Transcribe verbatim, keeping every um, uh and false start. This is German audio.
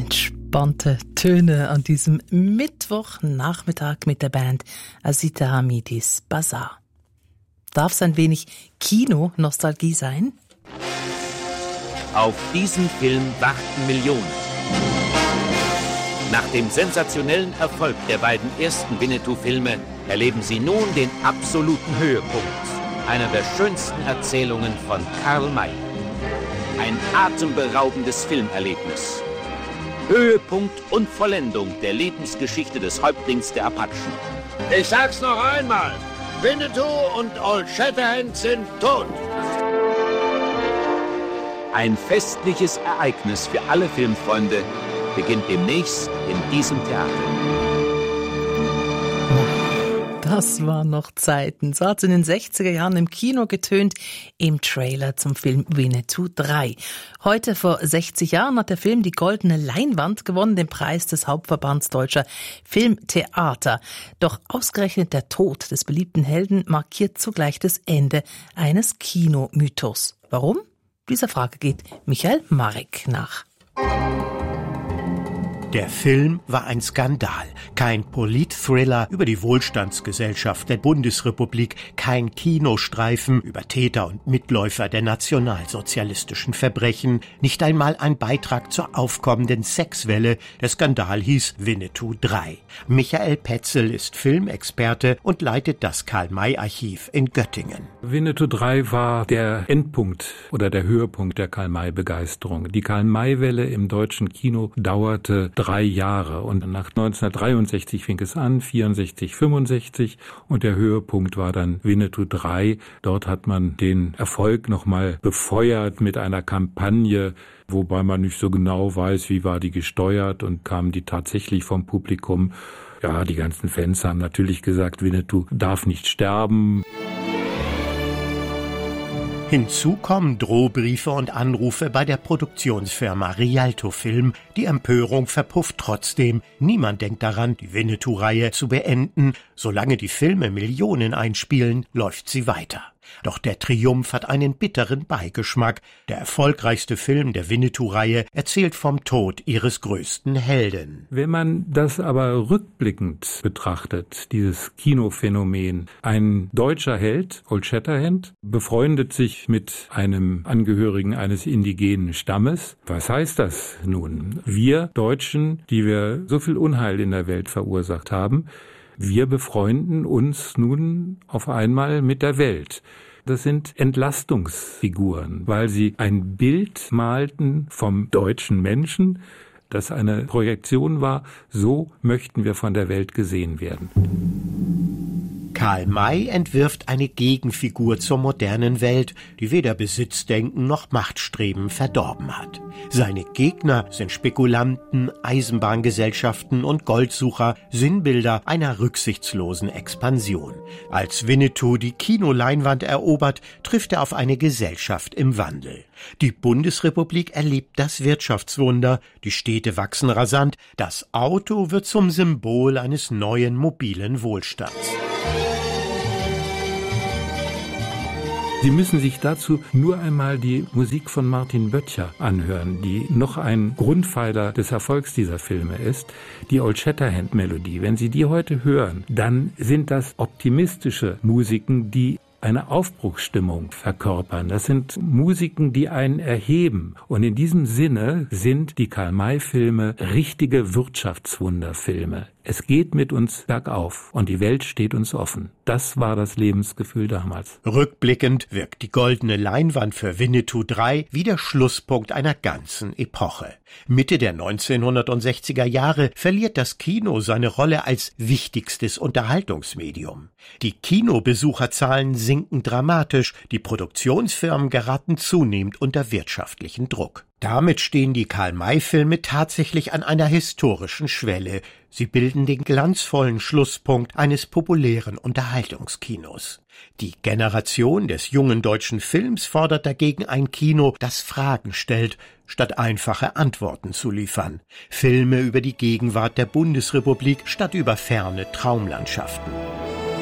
Entspannte Töne an diesem Mittwochnachmittag mit der Band Asita Hamidis Bazaar. Darf es ein wenig Kino-Nostalgie sein? Auf diesen Film warten Millionen. Nach dem sensationellen Erfolg der beiden ersten Winnetou-Filme erleben Sie nun den absoluten Höhepunkt einer der schönsten Erzählungen von Karl May. Ein atemberaubendes Filmerlebnis. Höhepunkt und Vollendung der Lebensgeschichte des Häuptlings der Apachen. Ich sag's noch einmal. Winnetou und Old Shatterhand sind tot. Ein festliches Ereignis für alle Filmfreunde beginnt demnächst in diesem Theater. Das waren noch Zeiten. So hat es in den sechziger Jahren im Kino getönt, im Trailer zum Film Winnetou drei. Heute vor sechzig Jahren hat der Film die Goldene Leinwand gewonnen, den Preis des Hauptverbands Deutscher Filmtheater. Doch ausgerechnet der Tod des beliebten Helden markiert zugleich das Ende eines Kinomythos. Warum? Dieser Frage geht Michael Marek nach. Der Film war ein Skandal. Kein Polit-Thriller über die Wohlstandsgesellschaft der Bundesrepublik, kein Kinostreifen über Täter und Mitläufer der nationalsozialistischen Verbrechen, nicht einmal ein Beitrag zur aufkommenden Sexwelle. Der Skandal hieß Winnetou drei. Michael Petzel ist Filmexperte und leitet das Karl-May-Archiv in Göttingen. Winnetou drei war der Endpunkt oder der Höhepunkt der Karl-May-Begeisterung. Die Karl-May-Welle im deutschen Kino dauerte drei Jahre und nach neunzehnhundertdreiundsechzig fing es an, vierundsechzig, fünfundsechzig und der Höhepunkt war dann Winnetou drei. Dort hat man den Erfolg nochmal befeuert mit einer Kampagne, wobei man nicht so genau weiß, wie war die gesteuert und kamen die tatsächlich vom Publikum. Ja, die ganzen Fans haben natürlich gesagt, Winnetou darf nicht sterben. Hinzu kommen Drohbriefe und Anrufe bei der Produktionsfirma Rialto Film. Die Empörung verpufft trotzdem. Niemand denkt daran, die Winnetou-Reihe zu beenden. Solange die Filme Millionen einspielen, läuft sie weiter. Doch der Triumph hat einen bitteren Beigeschmack. Der erfolgreichste Film der Winnetou-Reihe erzählt vom Tod ihres größten Helden. Wenn man das aber rückblickend betrachtet, dieses Kinophänomen, ein deutscher Held, Old Shatterhand, befreundet sich mit einem Angehörigen eines indigenen Stammes. Was heißt das nun? Wir Deutschen, die wir so viel Unheil in der Welt verursacht haben, wir befreunden uns nun auf einmal mit der Welt. Das sind Entlastungsfiguren, weil sie ein Bild malten vom deutschen Menschen, das eine Projektion war, so möchten wir von der Welt gesehen werden. Karl May entwirft eine Gegenfigur zur modernen Welt, die weder Besitzdenken noch Machtstreben verdorben hat. Seine Gegner sind Spekulanten, Eisenbahngesellschaften und Goldsucher, Sinnbilder einer rücksichtslosen Expansion. Als Winnetou die Kinoleinwand erobert, trifft er auf eine Gesellschaft im Wandel. Die Bundesrepublik erlebt das Wirtschaftswunder, die Städte wachsen rasant, das Auto wird zum Symbol eines neuen mobilen Wohlstands. Sie müssen sich dazu nur einmal die Musik von Martin Böttcher anhören, die noch ein Grundpfeiler des Erfolgs dieser Filme ist, die Old Shatterhand-Melodie. Wenn Sie die heute hören, dann sind das optimistische Musiken, die eine Aufbruchsstimmung verkörpern. Das sind Musiken, die einen erheben. Und in diesem Sinne sind die Karl-May-Filme richtige Wirtschaftswunderfilme. Es geht mit uns bergauf und die Welt steht uns offen. Das war das Lebensgefühl damals. Rückblickend wirkt die Goldene Leinwand für Winnetou drei wie der Schlusspunkt einer ganzen Epoche. Mitte der neunzehnhundertsechziger Jahre verliert das Kino seine Rolle als wichtigstes Unterhaltungsmedium. Die Kinobesucherzahlen sinken dramatisch, die Produktionsfirmen geraten zunehmend unter wirtschaftlichen Druck. Damit stehen die Karl-May-Filme tatsächlich an einer historischen Schwelle. Sie bilden den glanzvollen Schlusspunkt eines populären Unterhaltungskinos. Die Generation des jungen deutschen Films fordert dagegen ein Kino, das Fragen stellt, statt einfache Antworten zu liefern. Filme über die Gegenwart der Bundesrepublik statt über ferne Traumlandschaften.